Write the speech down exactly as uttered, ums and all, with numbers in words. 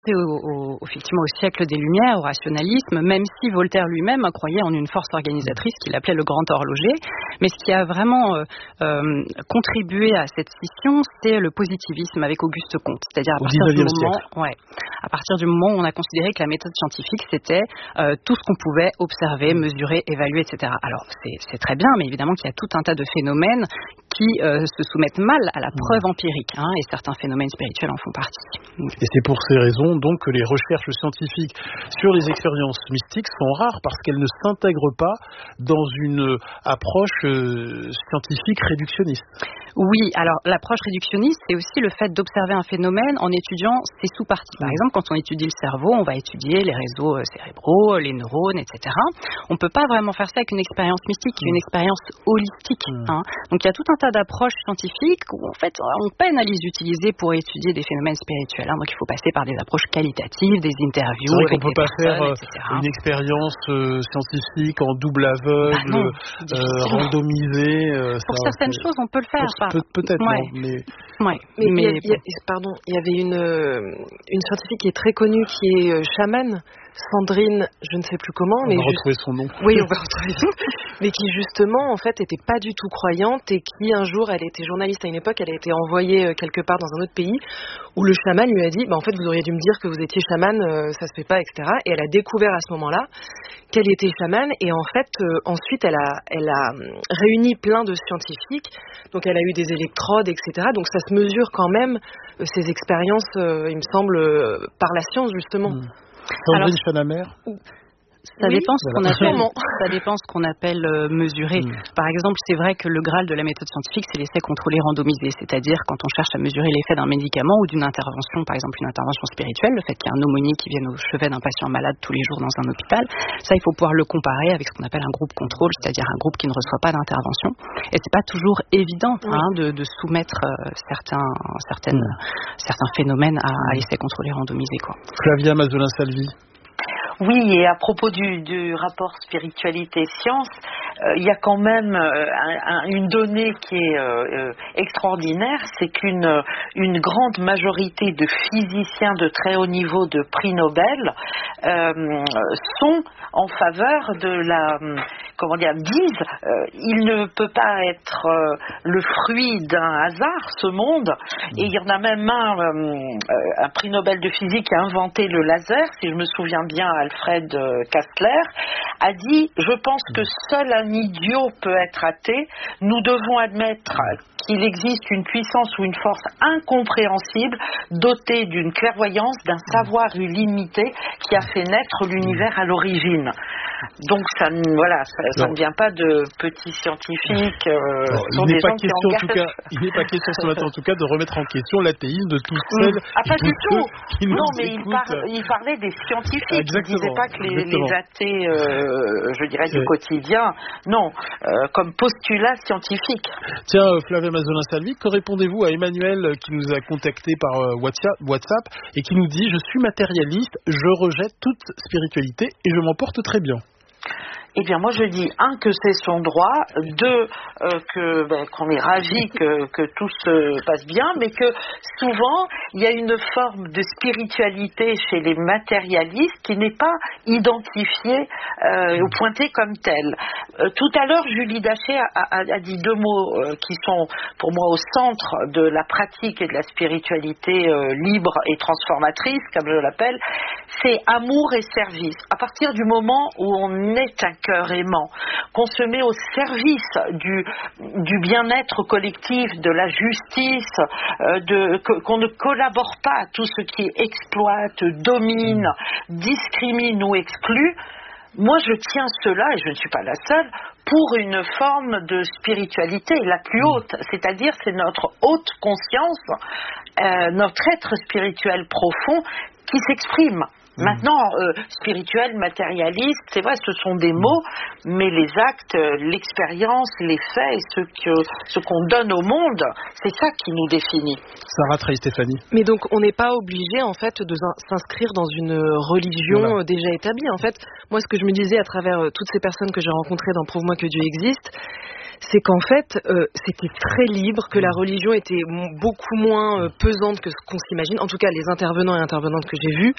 Au, au, effectivement au siècle des Lumières, au rationalisme, même si Voltaire lui-même croyait en une force organisatrice qu'il appelait le grand horloger. Mais ce qui a vraiment euh, euh, contribué à cette scission, c'est le positivisme avec Auguste Comte. C'est-à-dire à partir du moment, ouais, à partir du moment où on a considéré que la méthode scientifique, c'était euh, tout ce qu'on pouvait observer, mesurer, évaluer, et cetera. Alors c'est, c'est très bien, mais évidemment qu'il y a tout un tas de phénomènes qui euh, se soumettent mal à la preuve empirique, hein, et certains phénomènes spirituels en font partie. Et c'est pour ces raisons donc que les recherches scientifiques sur les expériences mystiques sont rares parce qu'elles ne s'intègrent pas dans une approche euh, scientifique réductionniste. Oui, alors l'approche réductionniste, c'est aussi le fait d'observer un phénomène en étudiant ses sous-parties. Par exemple, quand on étudie le cerveau, on va étudier les réseaux cérébraux, les neurones, et cetera. On ne peut pas vraiment faire ça avec une expérience mystique, une expérience holistique. Hein. Donc il y a tout un tas d'approches scientifiques où en fait on peine à les utiliser pour étudier des phénomènes spirituels. Hein. Donc il faut passer par des approches qualitatives, des interviews. C'est vrai qu'on ne peut pas faire et cetera. Une expérience euh, scientifique en double aveugle, bah non, euh, randomisée. Euh, pour ça, certaines c'est... choses, on peut le faire. Pe- peut-être, ouais. non, mais... Ouais. Mais, mais... Il, y a, il y a, pardon, il y avait une, une scientifique qui est très connue, qui est euh, chamane, Sandrine, je ne sais plus comment. On mais va juste... retrouver son nom. Oui, on va retrouver son nom. Mais qui justement, en fait, était pas du tout croyante et qui, un jour, elle était journaliste à une époque, elle a été envoyée quelque part dans un autre pays où le chaman lui a dit, bah, en fait, vous auriez dû me dire que vous étiez chamane, euh, ça se fait pas, et cetera. Et elle a découvert à ce moment-là qu'elle était chamane et en fait, euh, ensuite, elle a, elle a réuni plein de scientifiques. Donc, elle a eu des électrodes, et cetera. Donc, ça se mesure quand même, euh, ces expériences, euh, il me semble, euh, par la science, justement. Mmh. Sandrine Chanamer. Ça, oui, dépend ce qu'on appelle, sûrement. ça dépend ce qu'on appelle euh, mesurer. Mmh. Par exemple, c'est vrai que le Graal de la méthode scientifique, c'est l'essai contrôlé randomisé. C'est-à-dire quand on cherche à mesurer l'effet d'un médicament ou d'une intervention, par exemple une intervention spirituelle, le fait qu'il y ait un aumônier qui vienne au chevet d'un patient malade tous les jours dans un hôpital, ça, il faut pouvoir le comparer avec ce qu'on appelle un groupe contrôle, c'est-à-dire un groupe qui ne reçoit pas d'intervention. Et c'est pas toujours évident oui. hein, de, de soumettre euh, certains, certaines, mmh. certains phénomènes à, à l'essai contrôlé randomisé, quoi. Flavia Mazzolin-Salvi. Oui, et à propos du, du rapport spiritualité-science, euh, il y a quand même euh, un, un, une donnée qui est euh, extraordinaire, c'est qu'une une grande majorité de physiciens de très haut niveau de prix Nobel euh, sont en faveur de la, comment dire, disent, euh, il ne peut pas être euh, le fruit d'un hasard, ce monde, et il y en a même un, euh, un prix Nobel de physique qui a inventé le laser, si je me souviens bien, Alfred Kastler, a dit « Je pense que seul un idiot peut être athée. Nous devons admettre qu'il existe une puissance ou une force incompréhensible, dotée d'une clairvoyance, d'un savoir illimité, qui a fait naître l'univers à l'origine. » Donc ça, voilà, ça, ça ne vient pas de petits scientifiques. Euh, Alors, il n'est pas question, en tout cas, il n'est pas question ce matin, en tout cas, de remettre en question l'athéisme de tous celles ah, pas et du tout. Qui nous non, mais il, par, il parlait des scientifiques. Exactement, il ne disait pas que les, les athées, euh, je dirais, du quotidien. Non, euh, comme postulat scientifique. Tiens, Flavia Mazzolin-Salvi, que répondez-vous à Emmanuel qui nous a contacté par WhatsApp et qui nous dit « Je suis matérialiste, je rejette toute spiritualité et je m'en porte très bien ». Eh bien, moi, je dis, un, que c'est son droit, deux, euh, que, ben, qu'on est ravis que, que tout se passe bien, mais que souvent, il y a une forme de spiritualité chez les matérialistes qui n'est pas identifiée euh, ou pointée comme telle. Euh, tout à l'heure, Julie Daché a, a, a dit deux mots euh, qui sont, pour moi, au centre de la pratique et de la spiritualité euh, libre et transformatrice, comme je l'appelle, c'est amour et service. À partir du moment où on est un cœur aimant, qu'on se met au service du, du bien-être collectif, de la justice, euh, de, que, qu'on ne collabore pas à tout ce qui exploite, domine, discrimine ou exclut, moi je tiens cela, et je ne suis pas la seule, pour une forme de spiritualité la plus haute, c'est-à-dire c'est notre haute conscience, euh, notre être spirituel profond qui s'exprime. Maintenant, euh, spirituel, matérialiste, c'est vrai, ce sont des mots, mais les actes, l'expérience, les faits, ce, que, ce qu'on donne au monde, c'est ça qui nous définit. Sarah Trey-Stéphanie. Mais donc, on n'est pas obligé, en fait, de s'inscrire dans une religion voilà. déjà établie. En fait, moi, ce que je me disais à travers toutes ces personnes que j'ai rencontrées dans Prouve-moi que Dieu existe, c'est qu'en fait, euh, c'était très libre, que la religion était beaucoup moins euh, pesante que ce qu'on s'imagine. En tout cas, les intervenants et intervenantes que j'ai vus,